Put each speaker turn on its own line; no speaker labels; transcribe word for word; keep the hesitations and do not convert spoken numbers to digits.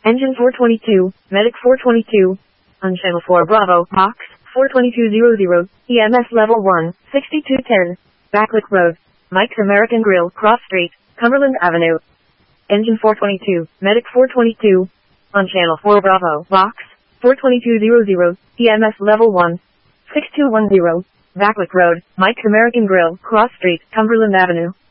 Engine four twenty-two, Medic four twenty-two. On Channel four Bravo, Box, four twenty-two hundred, E M S Level one, sixty-two ten. Backlick Road, Mike's American Grill, Cross Street, Cumberland Avenue. Engine four twenty-two, Medic four twenty-two. On Channel four Bravo, Box, four twenty-two hundred, E M S Level one, six two one zero. Backlick Road, Mike's American Grill, Cross Street, Cumberland Avenue.